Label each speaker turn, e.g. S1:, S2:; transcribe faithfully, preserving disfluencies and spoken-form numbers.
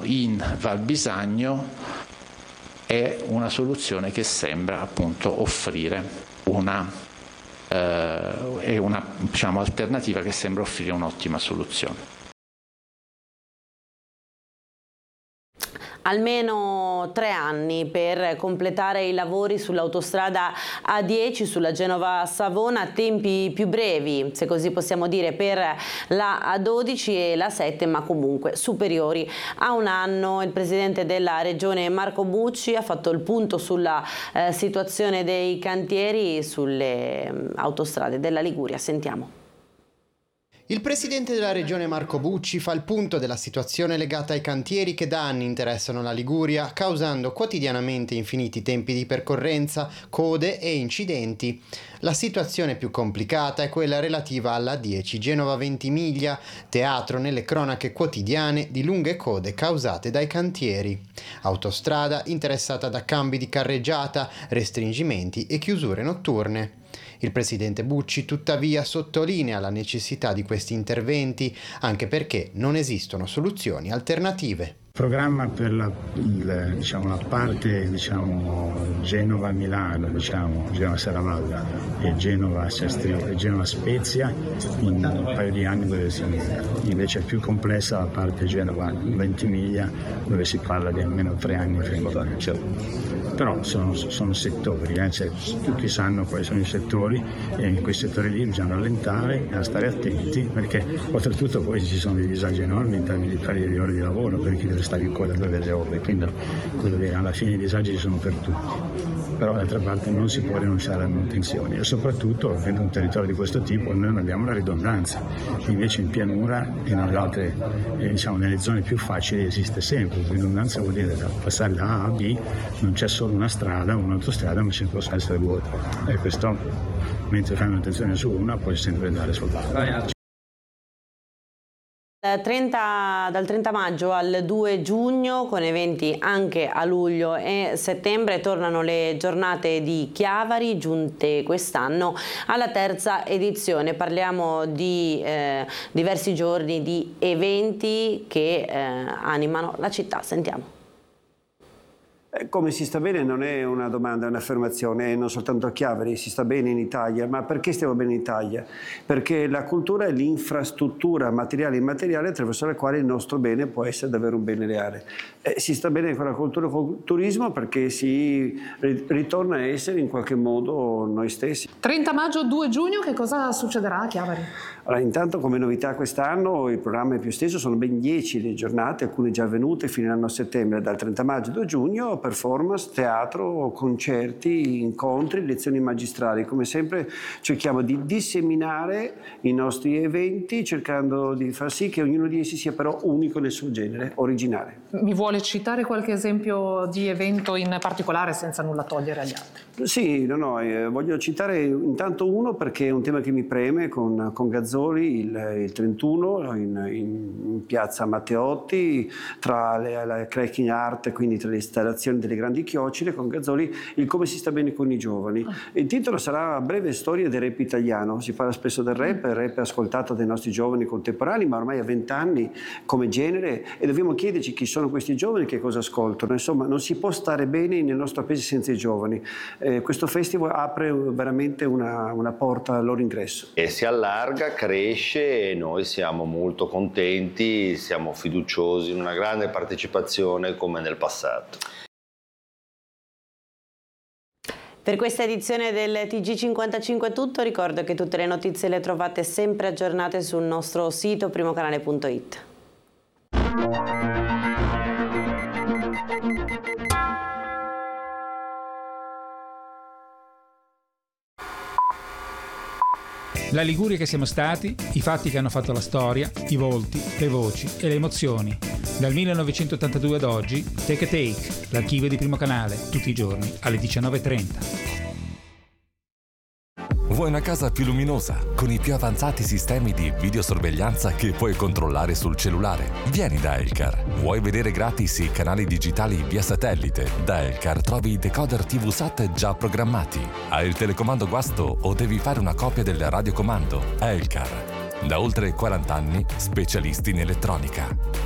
S1: in Val Bisagno è una soluzione che sembra appunto offrire una, eh, è una diciamo, alternativa che sembra offrire un'ottima soluzione.
S2: Almeno tre anni per completare i lavori sull'autostrada A dieci sulla Genova-Savona, tempi più brevi, se così possiamo dire, per la A dodici e la sette, ma comunque superiori a un anno. Il presidente della regione Marco Bucci ha fatto il punto sulla eh, situazione dei cantieri sulle eh, autostrade della Liguria. Sentiamo.
S3: Il presidente della regione Marco Bucci fa il punto della situazione legata ai cantieri che da anni interessano la Liguria, causando quotidianamente infiniti tempi di percorrenza, code e incidenti. La situazione più complicata è quella relativa alla A dieci Genova-Ventimiglia, teatro nelle cronache quotidiane di lunghe code causate dai cantieri. Autostrada interessata da cambi di carreggiata, restringimenti e chiusure notturne. Il presidente Bucci tuttavia sottolinea la necessità di questi interventi, anche perché non esistono soluzioni alternative.
S4: Il programma per la, il, diciamo, la parte diciamo, Genova-Milano, diciamo, Genova-Serravalle e Genova-Sestrio e Genova-Spezia in un paio di anni dove si, invece è più complessa la parte Genova-Ventimiglia dove si parla di almeno tre anni prima. Cioè, però sono, sono settori, eh? Cioè, tutti sanno quali sono i settori e in quei settori lì bisogna rallentare e stare attenti perché oltretutto poi ci sono dei disagi enormi in termini di perdita di ore di lavoro per chi deve stare in coda per le ore, quindi quello che alla fine i disagi ci sono per tutti. Però d'altra parte non si può rinunciare alle manutenzioni e soprattutto avendo un territorio di questo tipo noi non abbiamo la ridondanza, invece in pianura e nelle altre eh, diciamo nelle zone più facili esiste sempre. La ridondanza vuol dire da passare da A a B non c'è solo una strada o un'autostrada ma ci possono essere due e questo mentre fai manutenzione su una puoi sempre andare sull'altra.
S2: trenta, dal trenta maggio al due giugno, con eventi anche a luglio e settembre, tornano le giornate di Chiavari, giunte quest'anno alla terza edizione. Parliamo di eh, diversi giorni di eventi che eh, animano la città. Sentiamo.
S5: Come si sta bene non è una domanda, è un'affermazione, non soltanto a Chiavari, si sta bene in Italia. Ma perché stiamo bene in Italia? Perché la cultura è l'infrastruttura materiale e immateriale attraverso la quale il nostro bene può essere davvero un bene reale. Eh, si sta bene con la cultura e con il turismo perché si ritorna a essere in qualche modo noi stessi.
S6: trenta maggio, due giugno, che cosa succederà a Chiavari?
S5: Allora, intanto come novità quest'anno il programma è più esteso, sono ben dieci le giornate, alcune già avvenute, finiranno a settembre, dal trenta maggio al due giugno, performance, teatro, concerti, incontri, lezioni magistrali. Come sempre cerchiamo di disseminare i nostri eventi cercando di far sì che ognuno di essi sia però unico nel suo genere, originale.
S6: Mi vuole citare qualche esempio di evento in particolare senza nulla togliere agli altri?
S5: Sì, no, no, eh, voglio citare intanto uno perché è un tema che mi preme con, con Gazzoli il, il trentuno in, in piazza Matteotti tra le, la cracking art, quindi tra le installazioni delle grandi chiocciole, con Gazzoli il come si sta bene con i giovani. Il titolo sarà Breve storia del rap italiano. Si parla spesso del rap, il rap è ascoltato dai nostri giovani contemporanei, ma ormai ha vent'anni come genere e dobbiamo chiederci chi sono questi giovani e che cosa ascoltano. Insomma, non si può stare bene nel nostro paese senza i giovani. Eh, questo festival apre veramente una, una porta al loro ingresso.
S7: E si allarga, cresce e noi siamo molto contenti, siamo fiduciosi in una grande partecipazione come nel passato.
S2: Per questa edizione del T G cinquantacinque è tutto. Ricordo che tutte le notizie le trovate sempre aggiornate sul nostro sito primocanale punto it.
S8: La Liguria che siamo stati, i fatti che hanno fatto la storia, i volti, le voci e le emozioni. Dal millenovecentottantadue ad oggi, Take a Take, l'archivio di Primo Canale, tutti i giorni alle diciannove e trenta.
S9: Vuoi una casa più luminosa, con i più avanzati sistemi di videosorveglianza che puoi controllare sul cellulare? Vieni da Elcar. Vuoi vedere gratis i canali digitali via satellite? Da Elcar trovi i decoder tivù SAT già programmati. Hai il telecomando guasto o devi fare una copia del radiocomando? Elcar. Da oltre quaranta anni, specialisti in elettronica.